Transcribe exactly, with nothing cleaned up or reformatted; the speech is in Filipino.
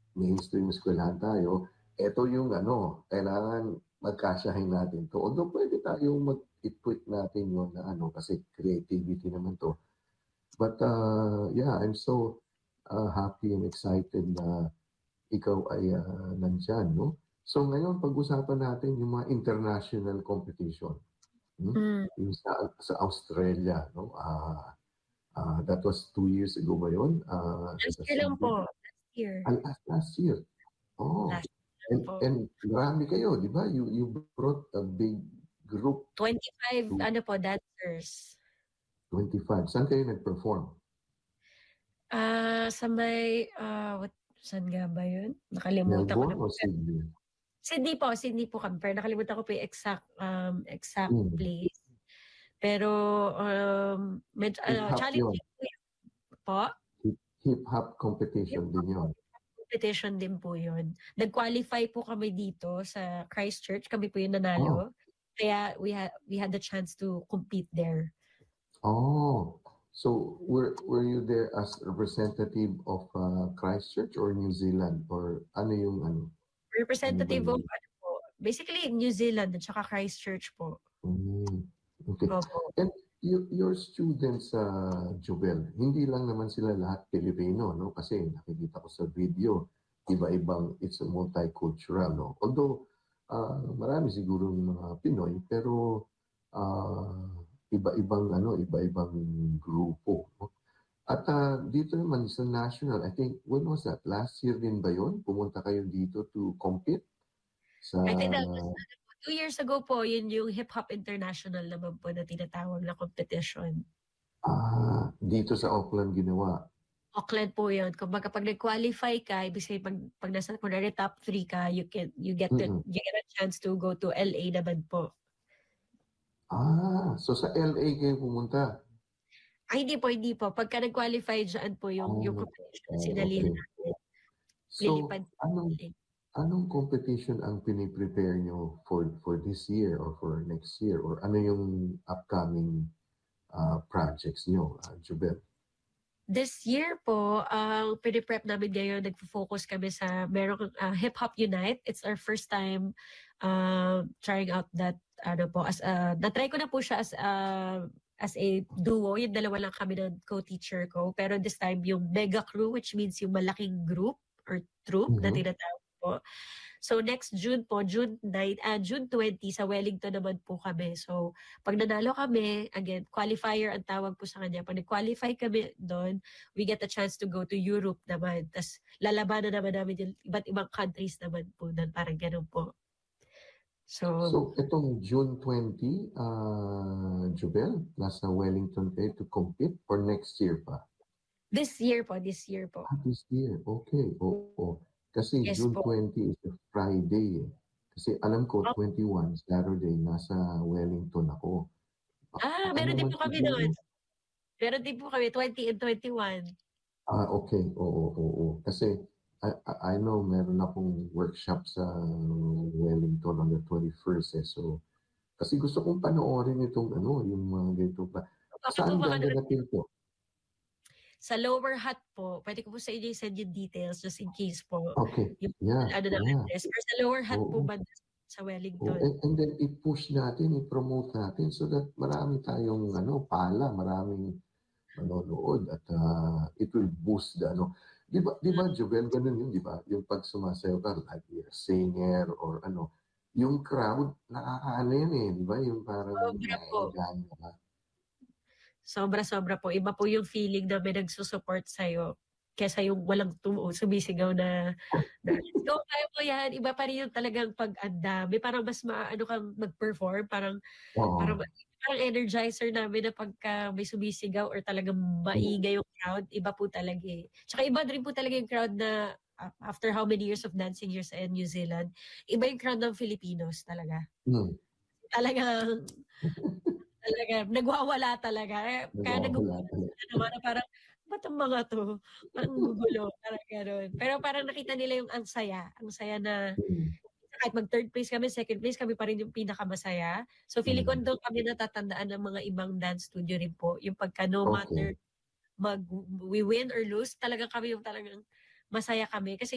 mainstream eskwelahan tayo, eto yung ano, kailangan magkasyahin natin 'to. Although pwede tayong mag i-tweak natin yun na ano, kasi creativity naman 'to. But, uh, yeah, I'm so, uh, happy and excited na ikaw ay, ah, nandiyan 'no. So ngayon pag-usapan natin yung mga international competition, hmm, Hmm. yung sa sa Australia 'no, ah, ah, that was two years ago ba yun? Ah, Last sa year lang Sydney? po, last year. Ay, last last year. Oh, Last year lang and po. and marami kayo 'di ba? You you brought a big group twenty-five to ano po, dancers. twenty-five. Saan kayo nag-perform? Ah, sa may, ah, what saan nga ba yun? Nakalimutan ko na Melbourne po or pero Sydney? Sydney po, Sydney po kami, pero nakalimutan ko po yung exact, um, exact Hmm. place. Pero, um, medyo ano, Hip-hop yun. challenging po yun. Po? Hip hip-hop competition Hip-hop din po, yun. hip-hop competition din po yun. Nag-qualify po kami dito sa Christchurch, kami po yung Oh. nanalo. Kaya we had we had the chance to compete there. Oh, so were were you there as representative of, uh, Christchurch or New Zealand or ano yung ano? Ano ba Representative of yung ano po, basically New Zealand at saka Christchurch po. Hmm, okey. Opo. And you your students, uh, Jobelle, hindi lang naman sila lahat Pilipino 'no, kasi nakikita ko sa video, iba-ibang it's a multicultural 'no. Although, ah, marami sigurong mga Pinoy pero, ah, iba-ibang ano, iba-ibang grupo 'no. At, ah, dito naman sa national, I think when was that? Last year din ba yun pumunta kayo dito to compete? Sa I think that was ano po, two years ago po, yun yung Hip-Hop International naman po na tinatawag na competition. Ah, dito sa Auckland ginawa? Auckland po yun. Kumbaga 'pag nag-qualify ka, ibig sabihin 'pag 'pag nasa kunwari top three ka, you can you get to Mm. you get a chance to go to L-A naman po. Ah, so sa L-A kayo pumunta? Ay hindi po, hindi po. Pagka nag-qualify diyaan po yung yung Oh, competition na oh, sinalihan okey. namin. So, Lilipad sa anong L-A. anong competition ang pini-prepare niyo for for this year or for next year or ano yung upcoming, ah, projects niyo, ah, Jobelle? This year po, ang pine-prep namin ngayon, nagfo-focus kami sa merong, ah, Hip-Hop Unite. It's our first time, um, trying out that ano po, as a na-try ko na po siya as a as a duo, yung dalawa lang kami ng co-teacher ko. Pero this time yung mega crew, which means yung malaking group or troupe na Mhm. tinatawag po. So next June po, June nine ah, June twenty sa Wellington naman po kami. So 'pag nanalo kami, again, qualifier ang tawag po sa kanya. 'Pag nag-qualify kami dun, we get a chance to go to Europe naman. Tas lalabanan naman namin yung iba't ibang countries naman po dun, parang ganun po. So So itong June twenty, ah, Jobelle, nasa Wellington kayo to compete or next year pa? This year po, this year po. Ah, this year, okey, oo. Kasi Yes June po. twenty is a Friday, eh. Kasi alam ko Op twenty-one, Saturday, nasa Wellington ako. Ah, Baka meron din naman po kami nun. siguro Meron din po kami, twenty and twenty-one. Ah, okey. Oo, oo. Kasi I I I know meron akong workshop sa Wellington on the twenty-first, eh. So kasi gusto kong panoorin itong ano, yung mga ganitong ba Bakit po saan ba gaganapin 'to? Sa Lower Hutt po, puwede ko po sa inyo i-send yung details just in case po, Okey. yung Yeah, ano ng yeah. address. Pero sa Lower Hutt po Oo. banda sa Oh, Wellington. and and then i-push natin, i-promote natin so that marami tayong ano, pala, maraming manonood at, ah, it will boost the ano 'di ba 'di ba, Mm. Jobelle, ganun yun 'di ba? Yung 'pag sumasayaw ka like you're a singer or ano, yung crowd nakakaano yan, eh, 'di ba, yung parang Sobra po. naeengganyo ka. Sobra-sobra po. Iba po yung feeling na may nagsu-support sa'yo kaysa yung walang tumu sumisigaw na na, "Let's go, kaya mo yan." Iba pa rin yung talagang 'pag ang dami, parang mas maaano kang mag-perform, parang parang Oo. parang energizer namin na pagka may sumisigaw or talagang Mm. maingay yung crowd, iba po talaga, eh. Tsaka iba rin po talaga yung crowd na a after how many years of dancing here sa New Zealand, iba yung crowd ng Filipinos talaga. Hmm. Talagang talaga nagwawala talaga. Eh, kaya Nagwawala nagugulat talaga. sila na parang parang, "Ba't ang mga 'to, ang gugulo?" Parang gano'n. Pero parang nakita nila yung ang saya, ang saya na Mm. kahit mag-third place kami, second place, kami pa rin yung pinakamasaya. So feeling ko Mm. dun kami natatandaan ng mga ibang dance studio rin po, yung pagka no matter Okey. mag we win or lose, talagang kami yung talagang masaya kami kasi